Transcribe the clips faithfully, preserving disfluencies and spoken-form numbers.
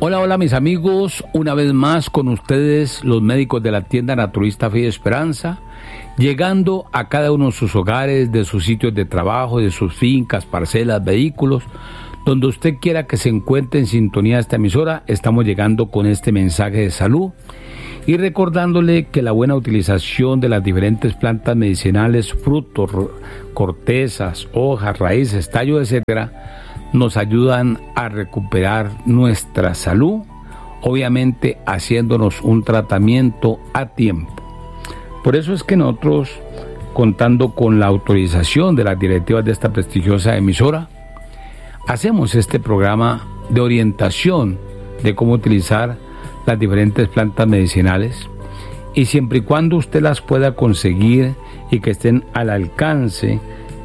Hola, hola mis amigos, una vez más con ustedes los médicos de la tienda Naturista Fe y Esperanza, llegando a cada uno de sus hogares, de sus sitios de trabajo, de sus fincas, parcelas, vehículos, donde usted quiera que se encuentre en sintonía de esta emisora. Estamos llegando con este mensaje de salud y recordándole que la buena utilización de las diferentes plantas medicinales, frutos, cortezas, hojas, raíces, tallos, etcétera, nos ayudan a recuperar nuestra salud, obviamente haciéndonos un tratamiento a tiempo. Por eso es que nosotros, contando con la autorización de las directivas de esta prestigiosa emisora, hacemos este programa de orientación de cómo utilizar las diferentes plantas medicinales, y siempre y cuando usted las pueda conseguir y que estén al alcance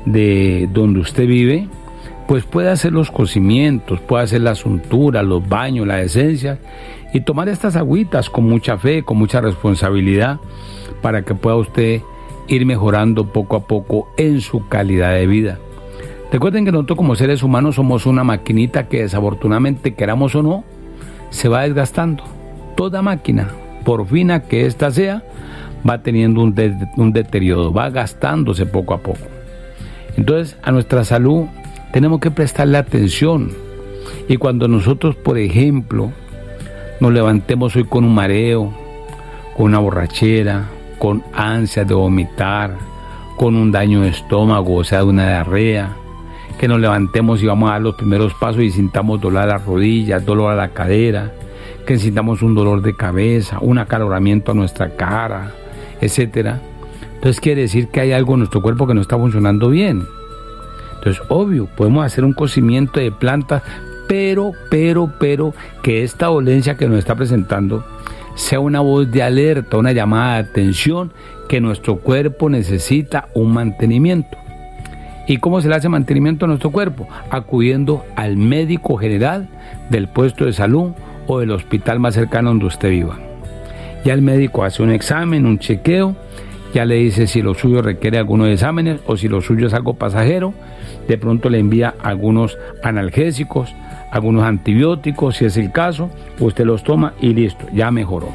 de donde usted vive, pues puede hacer los cocimientos, puede hacer las unturas, los baños, la esencia, y tomar estas agüitas con mucha fe, con mucha responsabilidad, para que pueda usted ir mejorando poco a poco en su calidad de vida. Recuerden que nosotros como seres humanos somos una maquinita que desafortunadamente, queramos o no, se va desgastando. Toda máquina, por fina que ésta sea, va teniendo un, de, un deterioro, va gastándose poco a poco. Entonces, a nuestra salud tenemos que prestarle atención, y cuando nosotros, por ejemplo, nos levantemos hoy con un mareo, con una borrachera, con ansias de vomitar, con un daño de estómago, o sea, de una diarrea, que nos levantemos y vamos a dar los primeros pasos y sintamos dolor a las rodillas, dolor a la cadera, que sintamos un dolor de cabeza, un acaloramiento a nuestra cara, etcétera. Entonces quiere decir que hay algo en nuestro cuerpo que no está funcionando bien. Entonces, obvio, podemos hacer un cocimiento de plantas, pero, pero, pero, que esta dolencia que nos está presentando sea una voz de alerta, una llamada de atención, que nuestro cuerpo necesita un mantenimiento. ¿Y cómo se le hace mantenimiento a nuestro cuerpo? Acudiendo al médico general del puesto de salud o del hospital más cercano donde usted viva. Ya el médico hace un examen, un chequeo, ya le dice si lo suyo requiere algunos exámenes o si lo suyo es algo pasajero. De pronto le envía algunos analgésicos, algunos antibióticos, si es el caso, usted los toma y listo, ya mejoró.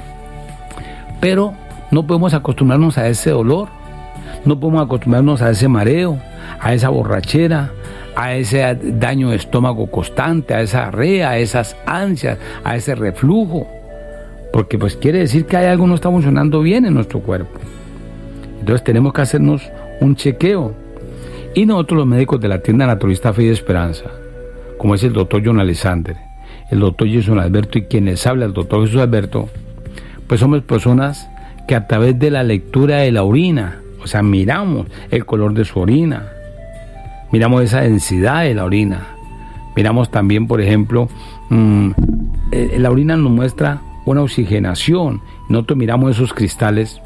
Pero no podemos acostumbrarnos a ese dolor, no podemos acostumbrarnos a ese mareo, a esa borrachera, a ese daño de estómago constante, a esa diarrea, a esas ansias, a ese reflujo, porque pues quiere decir que hay algo que no está funcionando bien en nuestro cuerpo. Entonces tenemos que hacernos un chequeo. Y nosotros, los médicos de la tienda Naturista Fe y Esperanza, como es el doctor John Alexander, el doctor Jason Alberto y quien les habla, el doctor Jesús Alberto, pues somos personas que a través de la lectura de la orina, o sea, miramos el color de su orina, miramos esa densidad de la orina, miramos también, por ejemplo, mmm, eh, la orina nos muestra una oxigenación, nosotros miramos esos cristales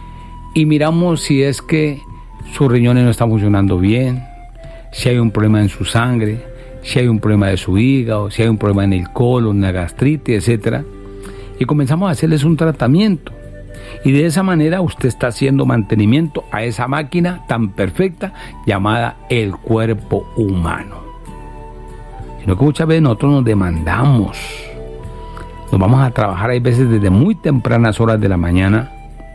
y miramos si es que sus riñones no están funcionando bien, si hay un problema en su sangre, si hay un problema de su hígado, si hay un problema en el colon, una gastritis, etcétera. Y comenzamos a hacerles un tratamiento. Y de esa manera usted está haciendo mantenimiento a esa máquina tan perfecta llamada el cuerpo humano. Sino que muchas veces nosotros nos demandamos. Nos vamos a trabajar, hay veces desde muy tempranas horas de la mañana.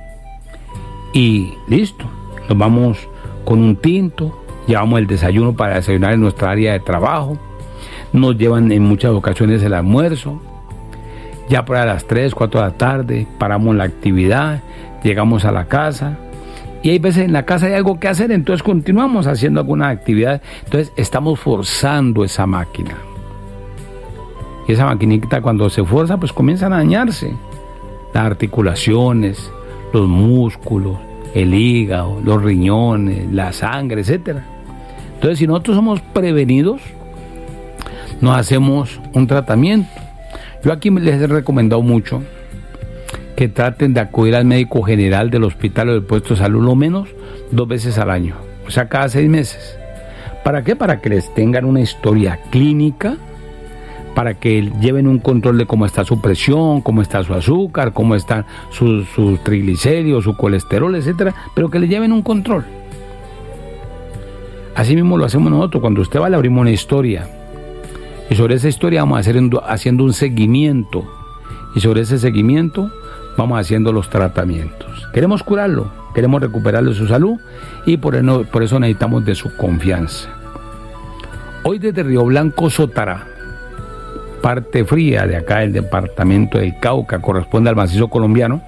Y listo. Nos vamos con un tinto, llevamos el desayuno para desayunar en nuestra área de trabajo, nos llevan en muchas ocasiones el almuerzo, ya para las tres, cuatro de la tarde paramos la actividad, llegamos a la casa y hay veces en la casa hay algo que hacer, entonces continuamos haciendo alguna actividad, entonces estamos forzando esa máquina. Y esa maquinita cuando se fuerza pues comienzan a dañarse las articulaciones, los músculos, el hígado, los riñones, la sangre, etcétera. Entonces, si nosotros somos prevenidos, nos hacemos un tratamiento. Yo aquí les he recomendado mucho que traten de acudir al médico general del hospital o del puesto de salud lo menos dos veces al año, o sea, cada seis meses. ¿Para qué? Para que les tengan una historia clínica, para que lleven un control de cómo está su presión, cómo está su azúcar, cómo están sus, sus triglicéridos, su colesterol, etcétera, pero que le lleven un control. Así mismo lo hacemos nosotros. Cuando usted va, le abrimos una historia Y sobre esa historia vamos a hacer haciendo un seguimiento. Y sobre ese seguimiento vamos haciendo los tratamientos. Queremos curarlo, queremos recuperarle su salud y por eso, por eso necesitamos de su confianza. Hoy desde Río Blanco, Sotará, parte fría de acá del departamento del Cauca, corresponde al macizo colombiano,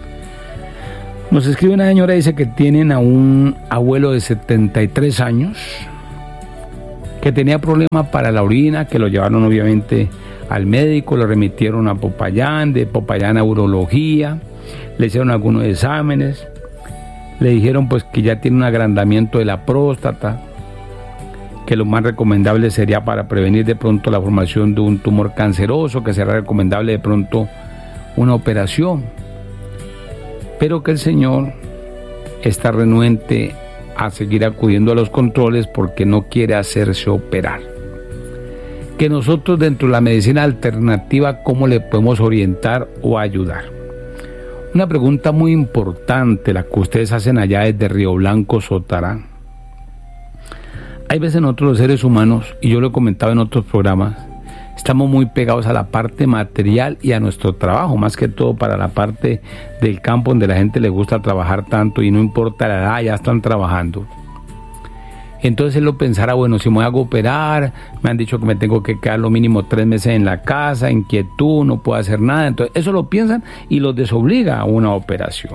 nos escribe una señora y dice que tienen a un abuelo de setenta y tres años que tenía problemas para la orina, que lo llevaron obviamente al médico, lo remitieron a Popayán, de Popayán a urología, le hicieron algunos exámenes, le dijeron pues que ya tiene un agrandamiento de la próstata, que lo más recomendable sería para prevenir de pronto la formación de un tumor canceroso, que será recomendable de pronto una operación, pero que el señor está renuente a seguir acudiendo a los controles porque no quiere hacerse operar. Que nosotros dentro de la medicina alternativa, ¿cómo le podemos orientar o ayudar? Una pregunta muy importante, la que ustedes hacen allá desde Río Blanco, Sotará. Hay veces nosotros los seres humanos, y yo lo he comentado en otros programas, estamos muy pegados a la parte material y a nuestro trabajo, más que todo para la parte del campo donde la gente le gusta trabajar tanto y no importa la edad, ya están trabajando. Entonces él lo pensará, bueno, si me hago operar, me han dicho que me tengo que quedar lo mínimo tres meses en la casa, inquietud, no puedo hacer nada. Entonces eso lo piensan y los desobliga a una operación.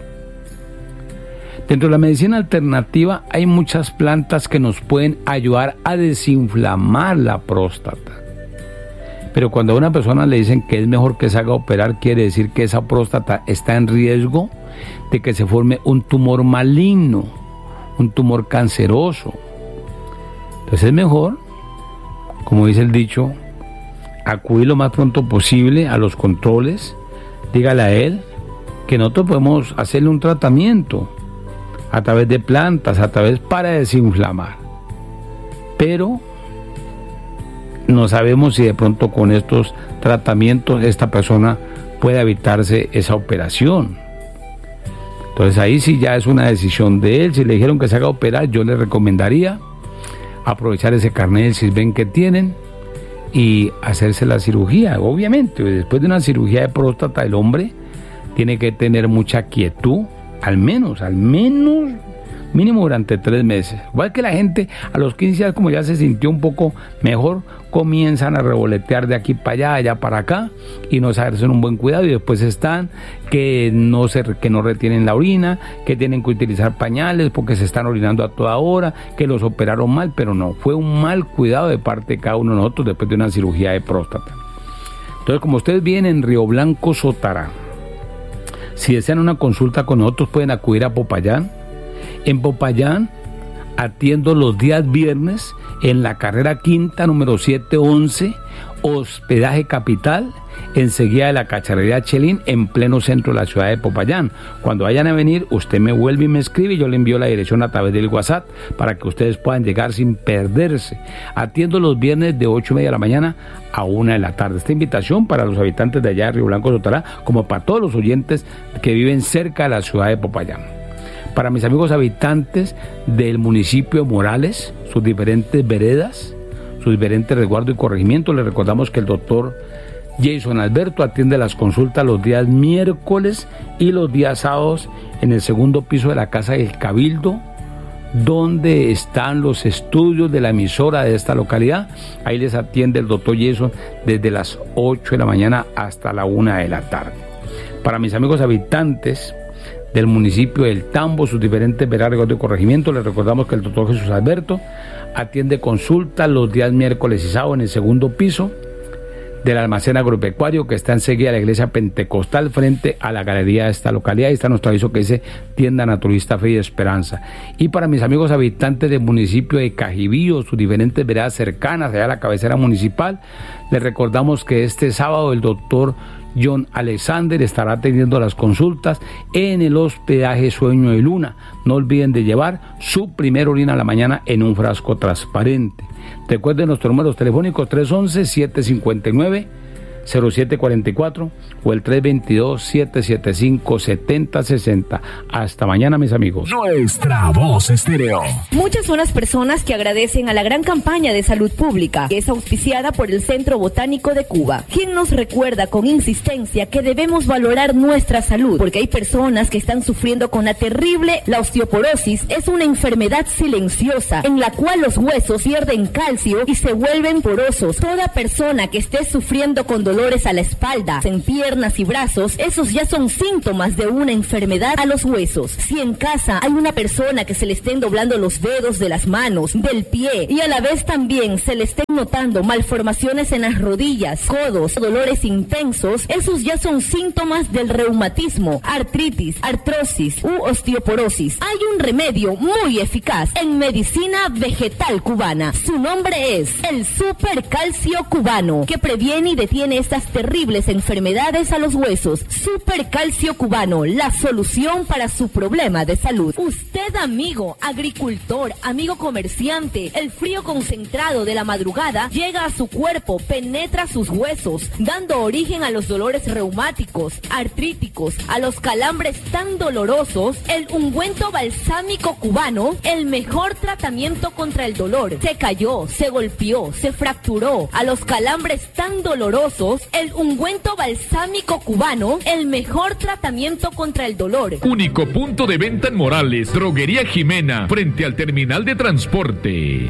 Dentro de la medicina alternativa hay muchas plantas que nos pueden ayudar a desinflamar la próstata. Pero cuando a una persona le dicen que es mejor que se haga operar, quiere decir que esa próstata está en riesgo de que se forme un tumor maligno, un tumor canceroso. Entonces es mejor, como dice el dicho, acudir lo más pronto posible a los controles. Dígale a él que nosotros podemos hacerle un tratamiento a través de plantas, a través para desinflamar. Pero no sabemos si de pronto con estos tratamientos esta persona puede evitarse esa operación. Entonces ahí sí ya es una decisión de él. Si le dijeron que se haga operar, yo le recomendaría aprovechar ese carnet del CISBEN que tienen y hacerse la cirugía. Obviamente, después de una cirugía de próstata, el hombre tiene que tener mucha quietud, al menos, al menos mínimo durante tres meses. Igual que la gente a los quince días, como ya se sintió un poco mejor, comienzan a revolotear de aquí para allá, allá para acá, y no se hacen un buen cuidado, y después están que no se que no retienen la orina, que tienen que utilizar pañales porque se están orinando a toda hora, que los operaron mal, pero no, fue un mal cuidado de parte de cada uno de nosotros después de una cirugía de próstata. Entonces, como ustedes vienen en Río Blanco, Sotará, si desean una consulta con nosotros pueden acudir a Popayán. En Popayán atiendo los días viernes en la carrera quinta número setecientos once, hospedaje Capital, enseguida de la cacharrería Chelín, en pleno centro de la ciudad de Popayán. Cuando vayan a venir, usted me vuelve y me escribe y yo le envío la dirección a través del WhatsApp para que ustedes puedan llegar sin perderse. Atiendo los viernes de ocho y media de la mañana a una de la tarde. Esta invitación para los habitantes de allá de Río Blanco, Sotará, como para todos los oyentes que viven cerca de la ciudad de Popayán. Para mis amigos habitantes del municipio de Morales, sus diferentes veredas, sus diferentes resguardos y corregimientos, les recordamos que el doctor Jason Alberto atiende las consultas los días miércoles y los días sábados en el segundo piso de la Casa del Cabildo, donde están los estudios de la emisora de esta localidad. Ahí les atiende el doctor Jason desde las ocho de la mañana hasta la una de la tarde. Para mis amigos habitantes del municipio del Tambo, sus diferentes veredas de corregimiento, les recordamos que el doctor Jesús Alberto atiende consultas los días miércoles y sábado en el segundo piso del almacén agropecuario que está enseguida de la iglesia pentecostal frente a la galería de esta localidad. Ahí está nuestro aviso que dice Tienda Naturista Fe y Esperanza. Y para mis amigos habitantes del municipio de Cajibío, sus diferentes veredas cercanas allá a la cabecera municipal, les recordamos que este sábado el doctor John Alexander estará atendiendo las consultas en el hospedaje Sueño de Luna. No olviden de llevar su primer orina a la mañana en un frasco transparente. Recuerden nuestros números telefónicos tres uno uno, siete cinco nueve, cero siete cuatro cuatro o el tres dos dos, siete siete cinco, siete cero seis cero. Hasta mañana, mis amigos. Nuestra Voz Estéreo. Muchas son las personas que agradecen a la gran campaña de salud pública que es auspiciada por el Centro Botánico de Cuba, quien nos recuerda con insistencia que debemos valorar nuestra salud, porque hay personas que están sufriendo con la terrible, la osteoporosis es una enfermedad silenciosa en la cual los huesos pierden calcio y se vuelven porosos. Toda persona que esté sufriendo con dolores a la espalda, en piernas y brazos, esos ya son síntomas de una enfermedad a los huesos. Si en casa hay una persona que se le estén doblando los dedos de las manos, del pie, y a la vez también se le estén notando malformaciones en las rodillas, codos, dolores intensos, esos ya son síntomas del reumatismo, artritis, artrosis u osteoporosis. Hay un remedio muy eficaz en medicina vegetal cubana. Su nombre es el Supercalcio Cubano, que previene y detiene estas terribles enfermedades a los huesos. Supercalcio Cubano, la solución para su problema de salud. Usted, amigo, agricultor, amigo comerciante, el frío concentrado de la madrugada llega a su cuerpo, penetra sus huesos, dando origen a los dolores reumáticos, artríticos, a los calambres tan dolorosos. El ungüento balsámico cubano, el mejor tratamiento contra el dolor. Se cayó, se golpeó, se fracturó, a los calambres tan dolorosos, el ungüento balsámico cubano, el mejor tratamiento contra el dolor. Único punto de venta en Morales, Droguería Jimena, frente al terminal de transporte.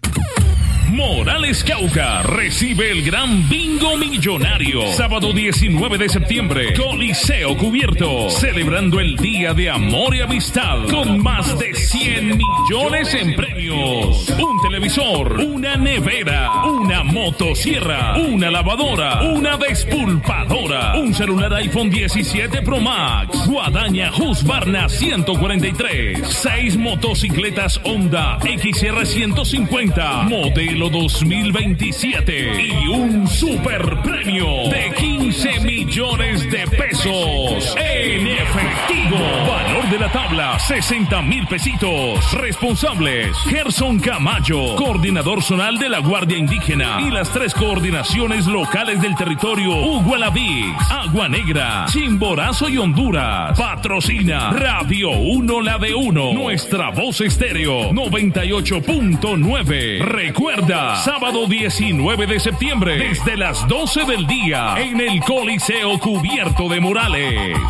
Morales Cauca recibe el gran bingo millonario. Sábado diecinueve de septiembre, Coliseo Cubierto, celebrando el Día de Amor y Amistad con más de cien millones en premios. Un televisor, una nevera, una motosierra, una lavadora, una despulpadora, un celular iPhone diecisiete Pro Max, guadaña Husqvarna ciento cuarenta y tres, seis motocicletas Honda X R ciento cincuenta, modelo dos mil veintisiete y un super premio de quince millones de pesos en efectivo. Valor de la tabla sesenta mil pesitos. Responsables Gerson Camayo, coordinador zonal de la Guardia Indígena, y las tres coordinaciones locales del territorio: Ugualabix, Agua Negra, Chimborazo y Honduras. Patrocina Radio uno La de uno, Nuestra Voz Estéreo noventa y ocho punto nueve. Recuerda, sábado diecinueve de septiembre, desde las doce del día, en el Coliseo Cubierto de Morales.